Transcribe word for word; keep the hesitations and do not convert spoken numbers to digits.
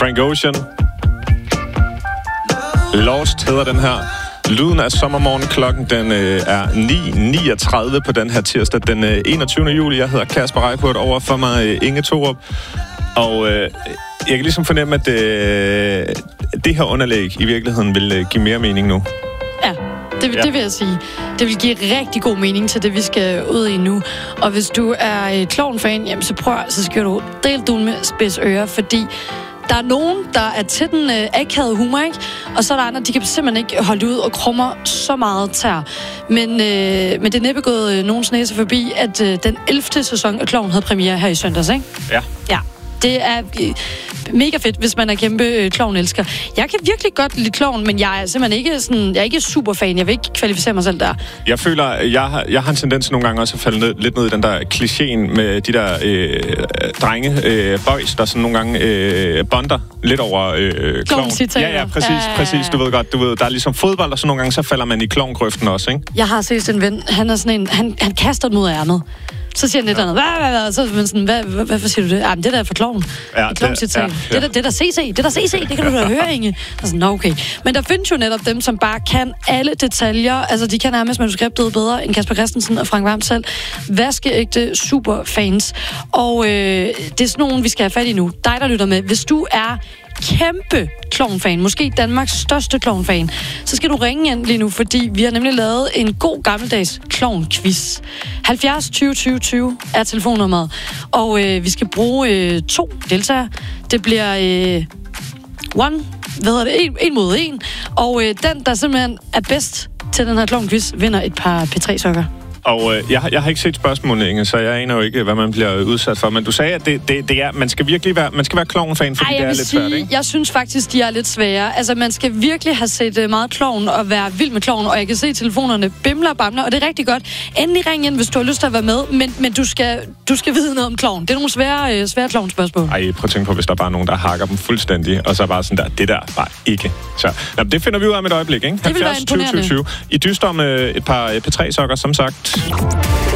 Frank Ocean. Lost hedder den her. Lyden af sommermorgen. Klokken den øh, er ni niogtredive på den her tirsdag, den øh, enogtyvende juli. Jeg hedder Kasper Reichert, over for mig øh, Inge Thorup. Og øh, jeg kan ligesom fornemme, at øh, det her underlæg i virkeligheden vil øh, give mere mening nu. Ja, det, ja. det vil jeg sige. Det vil give rigtig god mening til det, vi skal ud i nu. Og hvis du er øh, klovn-fan, jamen, så prøv, så skal du dele du med spids ører, fordi der er nogen, der er til den øh, akavede humor, ikke? Og så er der andre, de kan simpelthen ikke holde ud og krummer så meget tær. Men, øh, men det er næppe gået øh, nogens næse forbi, at øh, den ellevte sæson af Klovn havde premiere her i søndags, ikke? Ja. Ja. Det er øh, mega fedt, hvis man er kæmpe øh, klovn-elsker. Jeg kan virkelig godt lide klovn, men jeg er simpelthen ikke sådan, jeg er ikke super fan. Jeg vil ikke kvalificere mig selv der. Jeg føler, jeg har, jeg har en tendens nogle gange også at falde ned, lidt ned i den der klichéen med de der øh, drenge, øh, boys, der sådan nogle gange øh, bonder lidt over øh, klovn. Ja, ja, præcis, øh... præcis. Du ved godt, du ved, der er ligesom fodbold, og så nogle gange så falder man i klovngrøften også, ikke? Jeg har set en ven, han er sådan en, han, han kaster den ud af ærmet. Så siger han lidt ja. andet. Hvad, hvad, hvad? Så er man sådan, hvad, hvad, hvad siger du det? Ah, men det der er for klovn. Ja, det, ja, ja. det, der, det der C C, det der C C, det kan du da høre, Inge. Og sådan, okay. Men der findes jo netop dem, som bare kan alle detaljer. Altså, de kan nærmest manuskriptet bedre end Kasper Christensen og Frank Hvam selv. Vaskeægte superfans. Og øh, det er sådan nogen, vi skal have fat i nu. Dig, der lytter med. Hvis du er kæmpe klovnfan, måske Danmarks største klovnfan, så skal du ringe ind lige nu, fordi vi har nemlig lavet en god gammeldags klovnquiz. halvfjerds tyve tyve tyve er telefonnummeret, og øh, vi skal bruge øh, to deltagere. Det bliver øh, one, hvad hedder det, en, en mod en, og øh, den, der simpelthen er bedst til den her klovnquiz, vinder et par P tre sokker. Og øh, jeg, jeg har ikke set spørgsmålene, Inge, så jeg aner jo ikke, hvad man bliver udsat for. Men du sagde, at det, det, det er, man skal virkelig være, man skal være klovnfan, fordi Ej, det er lidt sige, svært, ikke? Jeg synes faktisk, de er lidt svære. Altså, man skal virkelig have set meget klovn og være vild med klovn, og jeg kan se telefonerne bimler og bamler, og det er rigtig godt. Endelig ring ind, hvis du har lyst til at være med, men, men du, skal, du skal vide noget om klovn. Det er nogle svære, øh, svære klovnspørgsmål. Ej, prøv at tænke på, hvis der er bare nogen, der hakker dem fuldstændig, og så bare sådan der, det der bare ikke. Så nå, det finder vi ud af med et øjeblik, ikke? Det vil være imponerende. I dyster med et par P tre sokker, som sagt.